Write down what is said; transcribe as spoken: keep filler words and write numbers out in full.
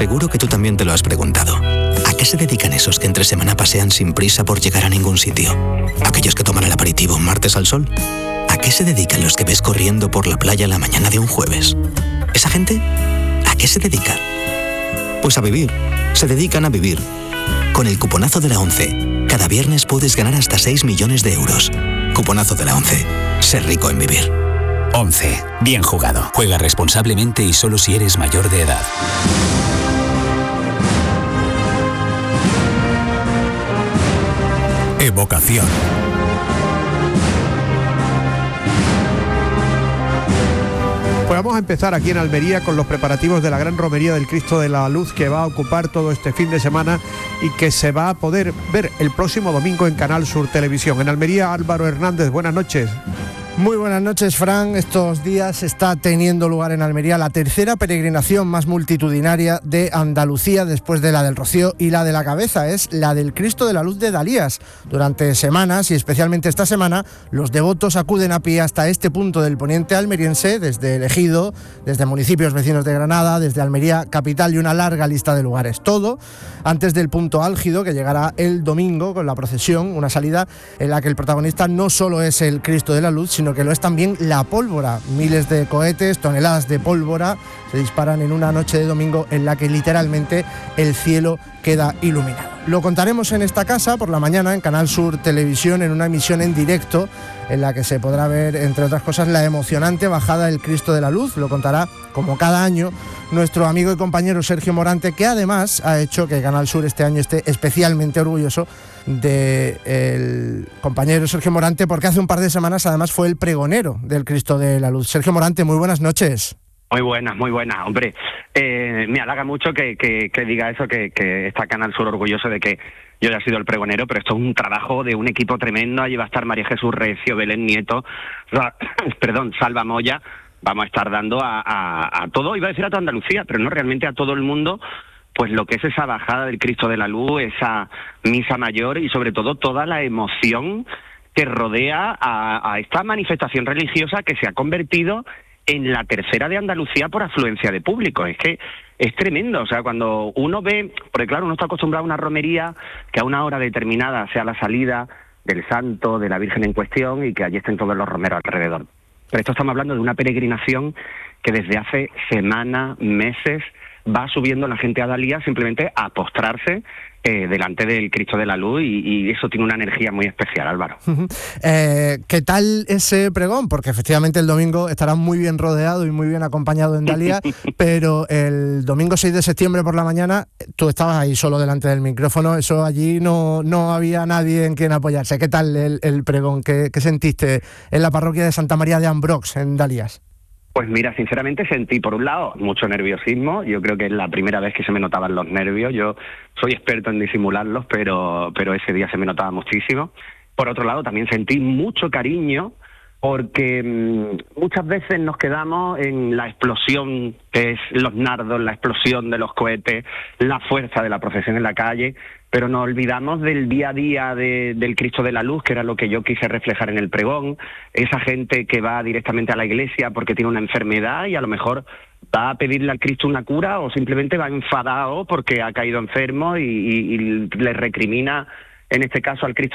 Seguro que tú también te lo has preguntado. ¿A qué se dedican esos que entre semana pasean sin prisa por llegar a ningún sitio? ¿Aquellos que toman el aperitivo un martes al sol? ¿A qué se dedican los que ves corriendo por la playa la mañana de un jueves? ¿Esa gente a qué se dedica? Pues a vivir. Se dedican a vivir. Con el cuponazo de la ONCE, cada viernes puedes ganar hasta seis millones de euros. Cuponazo de la ONCE. Ser rico en vivir. once. Bien jugado. Juega responsablemente y solo si eres mayor de edad. Evocación. Pues vamos a empezar aquí en Almería con los preparativos de la gran romería del Cristo de la Luz, que va a ocupar todo este fin de semana y que se va a poder ver el próximo domingo en Canal Sur Televisión. En Almería, Álvaro Hernández, buenas noches. Muy buenas noches, Fran. Estos días está teniendo lugar en Almería la tercera peregrinación más multitudinaria de Andalucía, después de la del Rocío y la de la Cabeza. Es la del Cristo de la Luz de Dalías. Durante semanas, y especialmente esta semana, los devotos acuden a pie hasta este punto del poniente almeriense, desde el Ejido, desde municipios vecinos de Granada, desde Almería capital y una larga lista de lugares. Todo antes del punto álgido, que llegará el domingo con la procesión, una salida en la que el protagonista no solo es el Cristo de la Luz, sino que lo es también la pólvora. Miles de cohetes, toneladas de pólvora se disparan en una noche de domingo en la que literalmente el cielo queda iluminado. Lo contaremos en esta casa por la mañana en Canal Sur Televisión, en una emisión en directo en la que se podrá ver, entre otras cosas, la emocionante bajada del Cristo de la Luz. Lo contará, como cada año, nuestro amigo y compañero Sergio Morante, que además ha hecho que Canal Sur este año esté especialmente orgulloso del compañero Sergio Morante, porque hace un par de semanas además fue el pregonero del Cristo de la Luz. Sergio Morante, muy buenas noches. Muy buenas, muy buenas, hombre. Eh, me halaga mucho que, que, que diga eso, que, que está Canal Sur orgulloso de que yo haya sido el pregonero, pero esto es un trabajo de un equipo tremendo. Allí va a estar María Jesús Recio, Belén Nieto, perdón, Salva Moya. Vamos a estar dando a, a, a todo, iba a decir a toda Andalucía, pero no, realmente a todo el mundo, pues lo que es esa bajada del Cristo de la Luz, esa misa mayor y sobre todo toda la emoción que rodea a, a esta manifestación religiosa que se ha convertido en la tercera de Andalucía por afluencia de público. Es que es tremendo, o sea, cuando uno ve, porque claro, uno está acostumbrado a una romería que a una hora determinada sea la salida del santo, de la Virgen en cuestión y que allí estén todos los romeros alrededor. Pero esto estamos hablando de una peregrinación que desde hace semanas, meses, va subiendo la gente a Dalías simplemente a postrarse eh, delante del Cristo de la Luz y, y eso tiene una energía muy especial, Álvaro. Uh-huh. Eh, ¿Qué tal ese pregón? Porque efectivamente el domingo estará muy bien rodeado y muy bien acompañado en Dalías, pero el domingo seis de septiembre por la mañana tú estabas ahí solo delante del micrófono, eso allí no, no había nadie en quien apoyarse. ¿Qué tal el, el pregón? ¿Qué, ¿Qué sentiste en la parroquia de Santa María de Ambrox, en Dalías? Pues mira, sinceramente sentí, por un lado, mucho nerviosismo. Yo creo que es la primera vez que se me notaban los nervios. Yo soy experto en disimularlos, pero, pero ese día se me notaba muchísimo. Por otro lado, también sentí mucho cariño, porque mmm, muchas veces nos quedamos en la explosión que es los nardos, la explosión de los cohetes, la fuerza de la procesión en la calle, pero nos olvidamos del día a día de, del Cristo de la Luz, que era lo que yo quise reflejar en el pregón, esa gente que va directamente a la iglesia porque tiene una enfermedad y a lo mejor va a pedirle al Cristo una cura o simplemente va enfadado porque ha caído enfermo y, y, y le recrimina, en este caso al Cristo